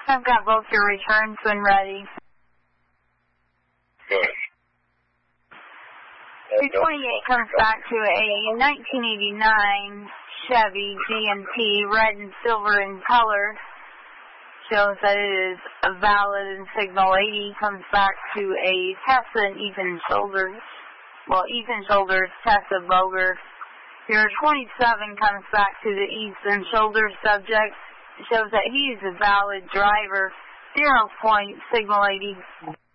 I've got both your returns when ready. Good. 228 comes back to a 1989 Chevy GMC, red and silver in color. Shows that it is valid, and signal 80 comes back to a Tessa and Ethan Shoulders. Well, Ethan Shoulders, Tessa Boger. Your 27 comes back to the Ethan Shoulders subject. Shows that he is a valid driver. 0 point, signal 80.